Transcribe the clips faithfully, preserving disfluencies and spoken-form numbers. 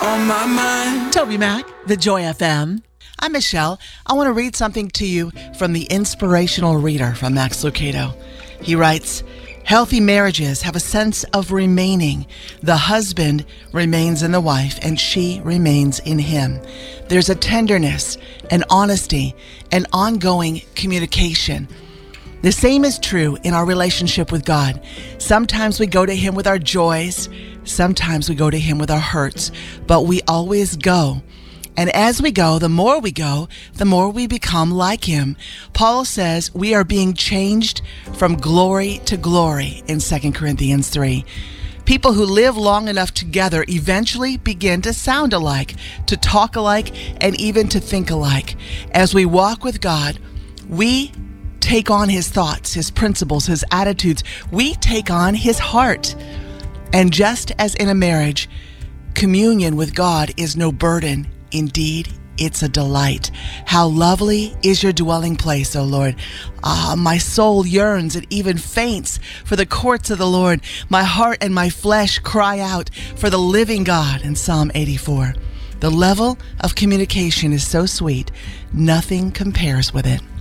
On my mind. Toby Mac, The Joy F M. I'm Michelle. I want to read something to you from the Inspirational Reader from Max Lucado. He writes, healthy marriages have a sense of remaining. The husband remains in the wife and she remains in him. There's a tenderness, an honesty, an ongoing communication. The same is true in our relationship with God. Sometimes we go to Him with our joys. Sometimes we go to Him with our hurts, but we always go. And as we go, the more we go, the more we become like Him. Paul says we are being changed from glory to glory in Second Corinthians three. People who live long enough together eventually begin to sound alike, to talk alike, and even to think alike. As we walk with God, we take on His thoughts, His principles, His attitudes. We take on His heart. And just as in a marriage, communion with God is no burden. Indeed, it's a delight. How lovely is your dwelling place, O Lord. Ah, my soul yearns and even faints for the courts of the Lord. My heart and my flesh cry out for the living God in Psalm eighty-four. The level of communication is so sweet, nothing compares with it.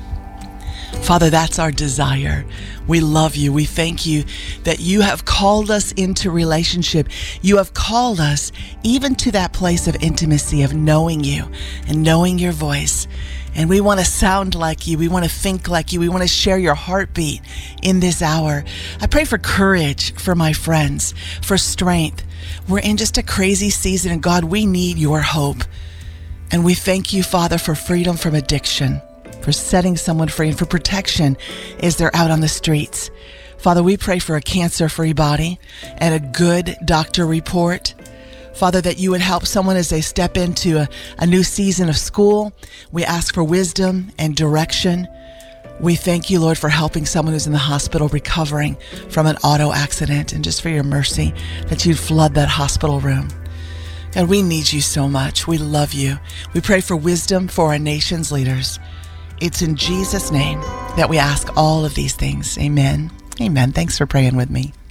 Father, that's our desire. We love you. We thank you that you have called us into relationship. You have called us even to that place of intimacy, of knowing you and knowing your voice. And we want to sound like you. We want to think like you. We want to share your heartbeat in this hour. I pray for courage for my friends, for strength. We're in just a crazy season, and God, we need your hope. And we thank you, Father, for freedom from addiction, for setting someone free, and for protection as they're out on the streets. Father, we pray for a cancer-free body and a good doctor report. Father, that you would help someone as they step into a, a new season of school. We ask for wisdom and direction. We thank you, Lord, for helping someone who's in the hospital recovering from an auto accident, and just for your mercy that you'd flood that hospital room. God, we need you so much. We love you. We pray for wisdom for our nation's leaders. It's in Jesus' name that we ask all of these things. Amen. Amen. Thanks for praying with me.